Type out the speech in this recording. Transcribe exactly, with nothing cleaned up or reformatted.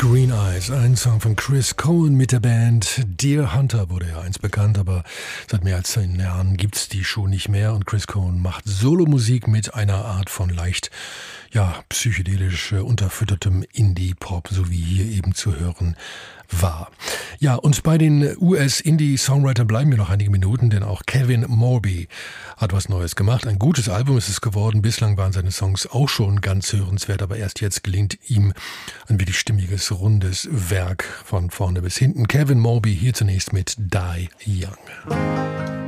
Green Eyes, ein Song von Chris Cohen mit der Band Deer Hunter, wurde ja einst bekannt, aber seit mehr als zehn Jahren gibt's die schon nicht mehr und Chris Cohen macht Solomusik mit einer Art von leicht, ja, psychedelisch äh, unterfüttertem Indie-Pop, so wie hier eben zu hören war. Ja, und bei den U S-Indie-Songwritern bleiben wir noch einige Minuten, denn auch Kevin Morby hat was Neues gemacht. Ein gutes Album ist es geworden. Bislang waren seine Songs auch schon ganz hörenswert, aber erst jetzt gelingt ihm ein wirklich stimmiges, rundes Werk von vorne bis hinten. Kevin Morby hier zunächst mit Die Young.